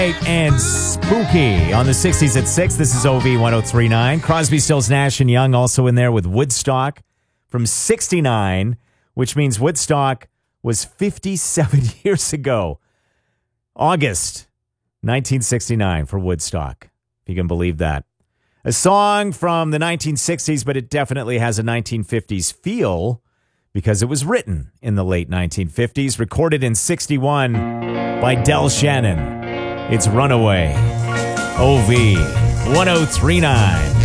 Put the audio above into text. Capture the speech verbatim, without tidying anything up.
And Spooky on the sixties at six. This is O V ten thirty-nine. Crosby, Stills, Nash and Young also in there with Woodstock from sixty-nine, which means Woodstock was fifty-seven years ago. August nineteen sixty-nine for Woodstock, if you can believe that. A song from the nineteen sixties, but it definitely has a nineteen fifties feel because it was written in the late nineteen fifties, recorded in sixty-one by Del Shannon. It's Runaway. O V ten thirty-nine.